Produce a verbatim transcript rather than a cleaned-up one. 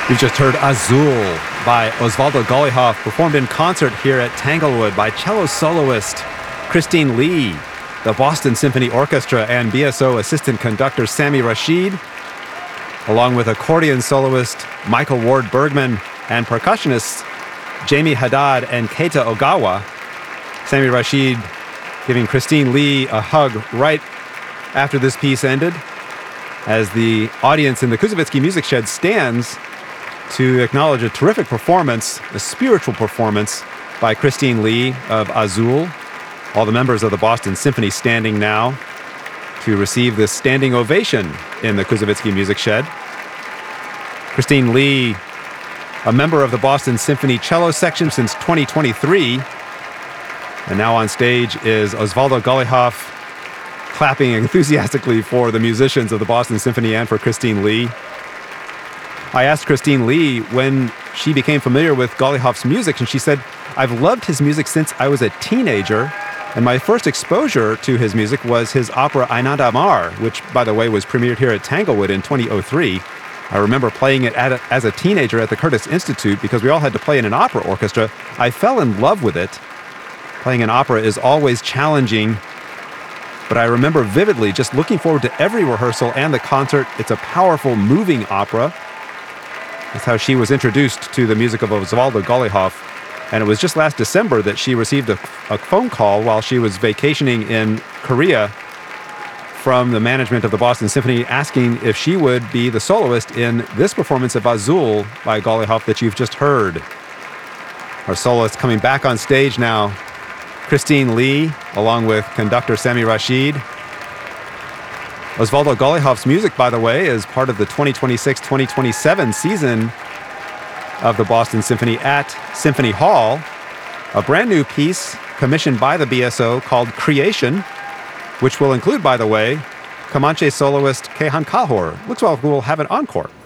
We've just heard Azul by Osvaldo Golijov, performed in concert here at Tanglewood by cello soloist Christine Lee, the Boston Symphony Orchestra, and B S O assistant conductor Sami Rashid, along with accordion soloist Michael Ward Bergman and percussionists Jamie Haddad and Keita Ogawa. Sami Rashid giving Christine Lee a hug right after this piece ended, as the audience in the Kuzovitsky Music Shed stands to acknowledge a terrific performance, a spiritual performance by Christine Lee of Azul. All the members of the Boston Symphony standing now to receive this standing ovation in the Kuzovitsky Music Shed. Christine Lee, a member of the Boston Symphony cello section since twenty twenty-three, and now on stage is Osvaldo Golijov, clapping enthusiastically for the musicians of the Boston Symphony and for Christine Lee. I asked Christine Lee when she became familiar with Golijov's music, and she said, "I've loved his music since I was a teenager, and my first exposure to his music was his opera Ainada Amar, which, by the way, was premiered here at Tanglewood in two thousand three. I remember playing it at a, as a teenager at the Curtis Institute because we all had to play in an opera orchestra. I fell in love with it. Playing an opera is always challenging, but I remember vividly just looking forward to every rehearsal and the concert. It's a powerful, moving opera." That's how she was introduced to the music of Osvaldo Golijov. And it was just last December that she received a, a phone call while she was vacationing in Korea from the management of the Boston Symphony asking if she would be the soloist in this performance of Azul by Golijov that you've just heard. Our soloist coming back on stage now, Christine Lee, along with conductor Sami Rashid. Osvaldo Golijov's music, by the way, is part of the twenty twenty-six twenty twenty-seven season of the Boston Symphony at Symphony Hall, a brand new piece commissioned by the B S O called Creation, which will include, by the way, Comanche soloist Kehan Kalhor. Looks like we'll have an encore.